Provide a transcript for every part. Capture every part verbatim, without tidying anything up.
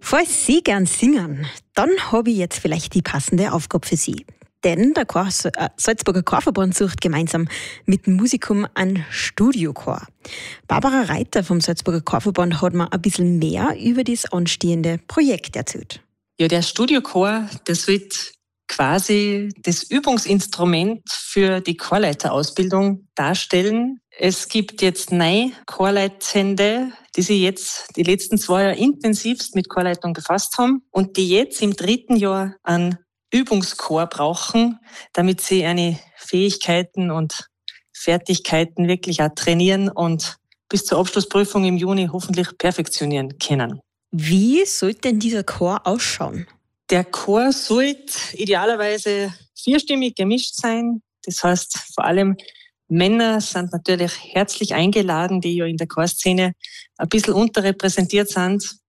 Falls Sie gern singen, dann habe ich jetzt vielleicht die passende Aufgabe für Sie. Denn der Chor, äh, Salzburger Chorverband sucht gemeinsam mit dem Musikum einen Studiochor. Barbara Reiter vom Salzburger Chorverband hat mir ein bisschen mehr über das anstehende Projekt erzählt. Ja, der Studiochor, das wird quasi das Übungsinstrument für die Chorleiterausbildung darstellen. Es gibt jetzt neun Chorleitende, die sich jetzt die letzten zwei Jahre intensivst mit Chorleitung befasst haben und die jetzt im dritten Jahr einen Übungschor brauchen, damit sie eine Fähigkeiten und Fertigkeiten wirklich auch trainieren und bis zur Abschlussprüfung im Juni hoffentlich perfektionieren können. Wie sollte denn dieser Chor ausschauen? Der Chor sollte idealerweise vierstimmig gemischt sein. Das heißt, vor allem Männer sind natürlich herzlich eingeladen, die ja in der Chorszene ein bisschen unterrepräsentiert sind.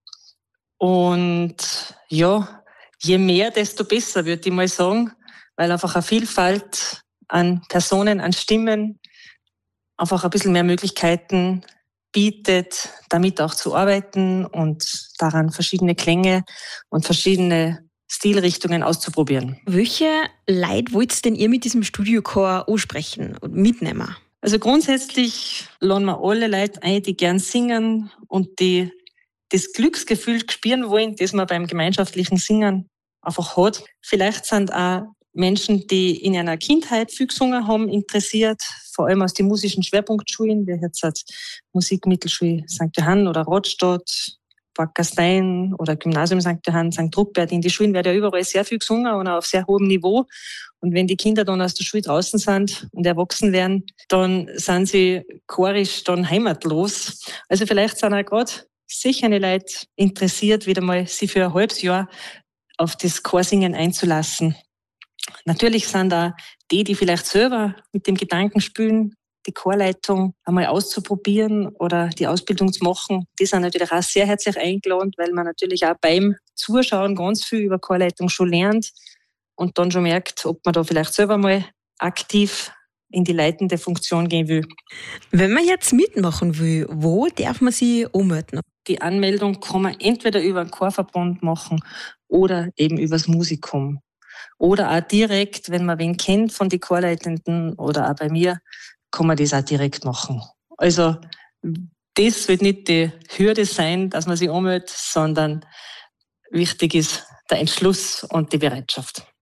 Und ja, je mehr, desto besser, würde ich mal sagen, weil einfach eine Vielfalt an Personen, an Stimmen einfach ein bisschen mehr Möglichkeiten bietet, damit auch zu arbeiten und daran verschiedene Klänge und verschiedene Stilrichtungen auszuprobieren. Welche Leute wollt denn ihr mit diesem Studiochor ansprechen und mitnehmen? Also grundsätzlich laden wir alle Leute ein, die gern singen und die das Glücksgefühl spüren wollen, das man beim gemeinschaftlichen Singen einfach hat. Vielleicht sind auch Menschen, die in einer Kindheit viel gesungen haben, interessiert, vor allem aus den musischen Schwerpunktschulen, wie jetzt hat Musikmittelschule Sankt Johann oder Radstadt, Backerstein oder Gymnasium Sankt Johann, Sankt Ruppert. In die Schulen wird ja überall sehr viel gesungen und auf sehr hohem Niveau. Und wenn die Kinder dann aus der Schule draußen sind und erwachsen werden, dann sind sie chorisch dann heimatlos. Also vielleicht sind auch gerade sicher eine Leute interessiert, wieder mal sie für ein halbes Jahr auf das Chorsingen einzulassen. Natürlich sind da die, die vielleicht selber mit dem Gedanken spielen, die Chorleitung einmal auszuprobieren oder die Ausbildung zu machen. Die sind natürlich auch sehr herzlich eingeladen, weil man natürlich auch beim Zuschauen ganz viel über Chorleitung schon lernt und dann schon merkt, ob man da vielleicht selber mal aktiv in die leitende Funktion gehen will. Wenn man jetzt mitmachen will, wo darf man sich anmelden? Die Anmeldung kann man entweder über einen Chorverband machen oder eben übers Musikum. Oder auch direkt, wenn man wen kennt von den Chorleitenden oder auch bei mir, kann man das auch direkt machen. Also das wird nicht die Hürde sein, dass man sich anmeldet, sondern wichtig ist der Entschluss und die Bereitschaft.